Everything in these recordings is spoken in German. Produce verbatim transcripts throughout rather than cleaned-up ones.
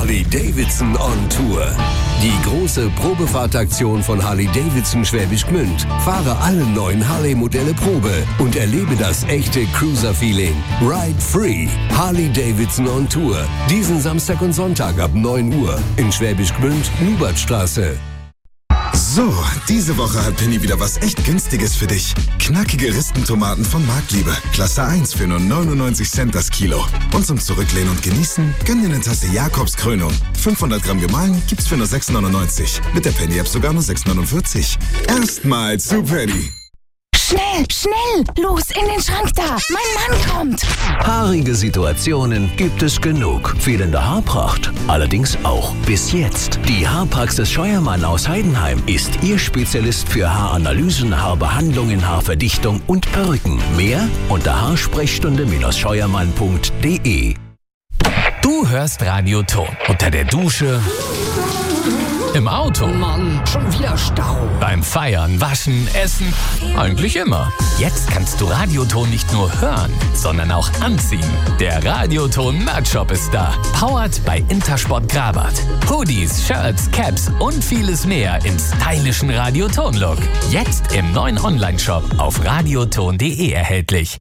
Harley-Davidson on Tour. Die große Probefahrtaktion von Harley-Davidson Schwäbisch Gmünd. Fahre alle neuen Harley-Modelle Probe und erlebe das echte Cruiser-Feeling. Ride free. Harley-Davidson on Tour. Diesen Samstag und Sonntag ab neun Uhr in Schwäbisch Gmünd, Nubertstraße. So, diese Woche hat Penny wieder was echt Günstiges für dich. Knackige Ristentomaten von Marktliebe. Klasse eins für nur neunundneunzig Cent das Kilo. Und zum Zurücklehnen und Genießen, gönn dir eine Tasse Jakobskrönung. fünfhundert Gramm gemahlen gibt's für nur sechs neunundneunzig. Mit der Penny-App sogar nur sechs neunundvierzig. Erstmal zu Penny. Schnell, schnell! Los, in den Schrank da! Mein Mann kommt! Haarige Situationen gibt es genug. Fehlende Haarpracht allerdings auch. Bis jetzt. Die Haarpraxis Scheuermann aus Heidenheim ist Ihr Spezialist für Haaranalysen, Haarbehandlungen, Haarverdichtung und Perücken. Mehr unter haarsprechstunde scheuermann punkt de. Du hörst Radio Ton. Unter der Dusche, im Auto, Mann, schon wieder Stau. beim Feiern, Waschen, Essen, eigentlich immer. Jetzt kannst du Radioton nicht nur hören, sondern auch anziehen. Der Radioton Merch-Shop ist da. Powered bei Intersport Grabat. Hoodies, Shirts, Caps und vieles mehr im stylischen Radioton-Look. Jetzt im neuen Online-Shop auf radioton punkt de erhältlich.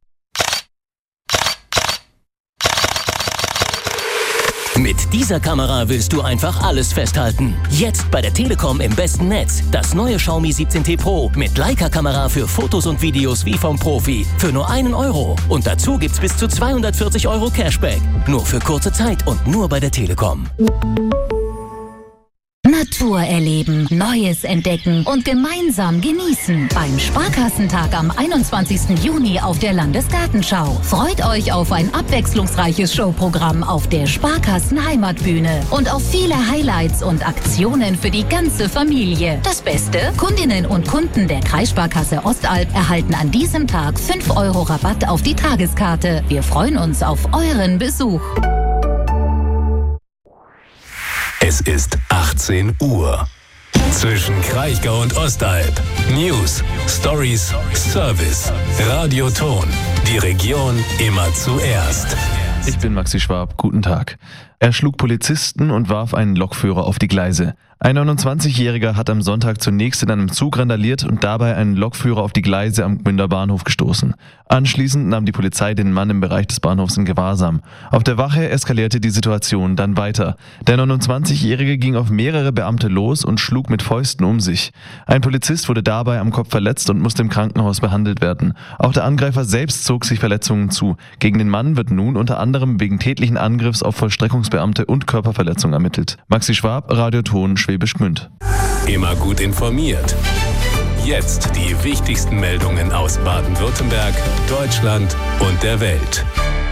Mit dieser Kamera willst du einfach alles festhalten. Jetzt bei der Telekom im besten Netz. Das neue Xiaomi siebzehn T Pro mit Leica-Kamera für Fotos und Videos wie vom Profi. Für nur einen Euro. Und dazu gibt's bis zu zweihundertvierzig Euro Cashback. Nur für kurze Zeit und nur bei der Telekom. Natur erleben, Neues entdecken und gemeinsam genießen. Beim Sparkassentag am einundzwanzigsten Juni auf der Landesgartenschau. Freut euch auf ein abwechslungsreiches Showprogramm auf der Sparkassen Heimatbühne und auf viele Highlights und Aktionen für die ganze Familie. Das Beste? Kundinnen und Kunden der Kreissparkasse Ostalb erhalten an diesem Tag fünf Euro Rabatt auf die Tageskarte. Wir freuen uns auf euren Besuch. Es ist achtzehn Uhr. Zwischen Kraichgau und Ostalb. News, Stories, Service. Radio Ton. Die Region immer zuerst. Ich bin Maxi Schwab. Guten Tag. Er schlug Polizisten und warf einen Lokführer auf die Gleise. Ein neunundzwanzigjähriger hat am Sonntag zunächst in einem Zug randaliert und dabei einen Lokführer auf die Gleise am Gmünder Bahnhof gestoßen. Anschließend nahm die Polizei den Mann im Bereich des Bahnhofs in Gewahrsam. Auf der Wache eskalierte die Situation dann weiter. Der neunundzwanzigjährige ging auf mehrere Beamte los und schlug mit Fäusten um sich. Ein Polizist wurde dabei am Kopf verletzt und musste im Krankenhaus behandelt werden. Auch der Angreifer selbst zog sich Verletzungen zu. Gegen den Mann wird nun unter anderem wegen tätlichen Angriffs auf Vollstreckungsbeamte und Körperverletzung ermittelt. Maxi Schwab, Radio Ton, Schwäbisch Gmünd. Immer gut informiert. Jetzt die wichtigsten Meldungen aus Baden-Württemberg, Deutschland und der Welt.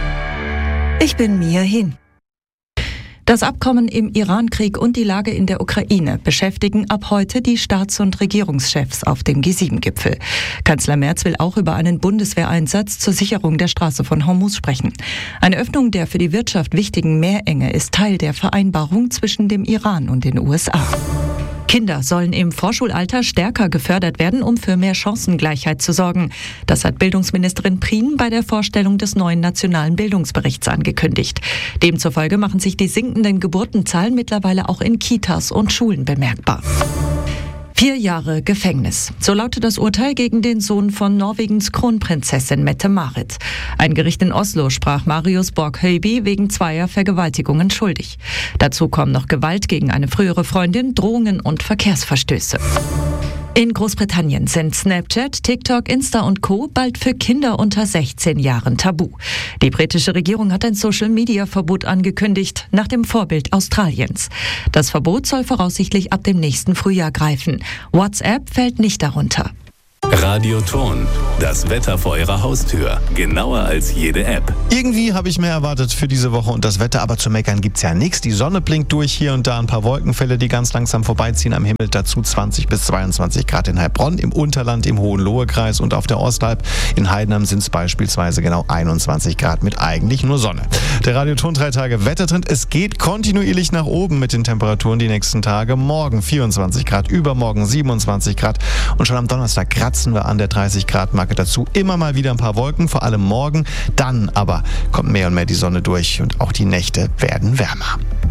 Ich bin Mia Hin. Das Abkommen im Iran-Krieg und die Lage in der Ukraine beschäftigen ab heute die Staats- und Regierungschefs auf dem G sieben Gipfel. Kanzler Merz will auch über einen Bundeswehreinsatz zur Sicherung der Straße von Hormuz sprechen. Eine Öffnung der für die Wirtschaft wichtigen Meerenge ist Teil der Vereinbarung zwischen dem Iran und den U S A. Kinder sollen im Vorschulalter stärker gefördert werden, um für mehr Chancengleichheit zu sorgen. Das hat Bildungsministerin Prien bei der Vorstellung des neuen nationalen Bildungsberichts angekündigt. Demzufolge machen sich die sinkenden Geburtenzahlen mittlerweile auch in Kitas und Schulen bemerkbar. Vier Jahre Gefängnis. So lautet das Urteil gegen den Sohn von Norwegens Kronprinzessin Mette-Marit. Ein Gericht in Oslo sprach Marius Borg-Høiby wegen zweier Vergewaltigungen schuldig. Dazu kommen noch Gewalt gegen eine frühere Freundin, Drohungen und Verkehrsverstöße. In Großbritannien sind Snapchat, TikTok, Insta und Co. bald für Kinder unter sechzehn Jahren tabu. Die britische Regierung hat ein Social-Media-Verbot angekündigt, nach dem Vorbild Australiens. Das Verbot soll voraussichtlich ab dem nächsten Frühjahr greifen. WhatsApp fällt nicht darunter. Radio Ton, das Wetter vor Ihrer Haustür. Genauer als jede App. Irgendwie habe ich mehr erwartet für diese Woche und das Wetter, aber zu meckern gibt's ja nichts. Die Sonne blinkt durch, hier und da ein paar Wolkenfälle, die ganz langsam vorbeiziehen am Himmel. Dazu zwanzig bis zweiundzwanzig Grad in Heilbronn, im Unterland, im Hohenlohe-Kreis und auf der Ostalb. In Heidenheim sind es beispielsweise genau einundzwanzig Grad mit eigentlich nur Sonne. Der Radio Ton drei Tage Wettertrend, es geht kontinuierlich nach oben mit den Temperaturen die nächsten Tage. Morgen vierundzwanzig Grad, übermorgen siebenundzwanzig Grad und schon am Donnerstag kratzen wir an der dreißig Grad Marke. Dazu immer mal wieder ein paar Wolken, vor allem morgen. Dann aber kommt mehr und mehr die Sonne durch und auch die Nächte werden wärmer.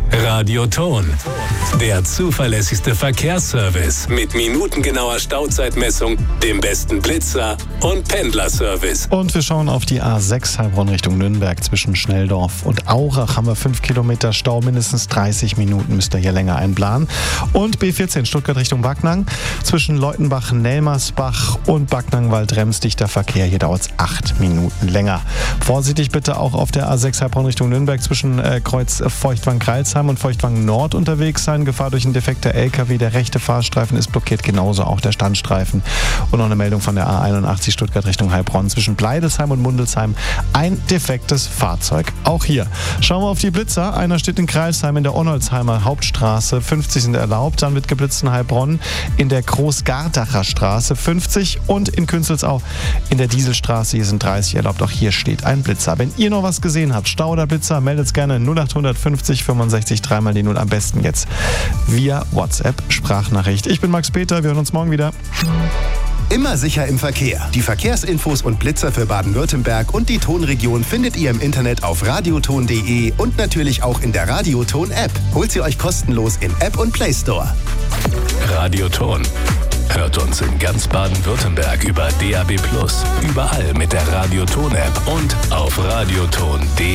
Radioton, der zuverlässigste Verkehrsservice mit minutengenauer Stauzeitmessung, dem besten Blitzer und Pendlerservice. Und wir schauen auf die A sechs Heilbronn Richtung Nürnberg. Zwischen Schnelldorf und Aurach haben wir fünf Kilometer Stau, mindestens dreißig Minuten müsst ihr hier länger einplanen. Und B vierzehn Stuttgart Richtung Backnang. Zwischen Leutenbach, Nelmersbach und Backnang-Waldrems dichter Verkehr. Hier dauert es acht Minuten länger. Vorsichtig bitte auch auf der A sechs Heilbronn Richtung Nürnberg zwischen äh, Kreuz Feuchtwangen-Kreilsheim und Feuchtwangen Nord unterwegs sein. Gefahr durch einen defekter L K W. Der rechte Fahrstreifen ist blockiert, genauso auch der Standstreifen. Und noch eine Meldung von der A einundachtzig Stuttgart Richtung Heilbronn. Zwischen Bleidesheim und Mundelsheim ein defektes Fahrzeug. Auch hier. Schauen wir auf die Blitzer. Einer steht in Kreilsheim in der Onnolzheimer Hauptstraße. fünfzig sind erlaubt. Dann wird geblitzt in Heilbronn in der Großgardacher Straße fünfzig und in Künzelsau in der Dieselstraße. Hier sind dreißig erlaubt. Auch hier steht ein Blitzer. Wenn ihr noch was gesehen habt, Stau oder Blitzer, meldet es gerne null acht fünfzig fünfundsechzig dreimal die null, am besten jetzt via WhatsApp Sprachnachricht. Ich bin Max Peter, wir hören uns morgen wieder. Immer sicher im Verkehr. Die Verkehrsinfos und Blitzer für Baden-Württemberg und die Tonregion findet ihr im Internet auf radioton punkt de und natürlich auch in der Radioton-App. Holt sie euch kostenlos in App und Play Store. Radioton. Hört uns in ganz Baden-Württemberg über D A B plus, überall mit der Radioton-App und auf radioton punkt de.